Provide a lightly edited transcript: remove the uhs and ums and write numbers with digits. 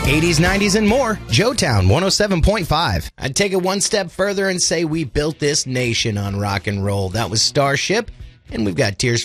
80s, 90s, and more. Joetown 107.5. I'd take it one step further and say we built this nation on rock and roll. That was Starship, and we've got Tears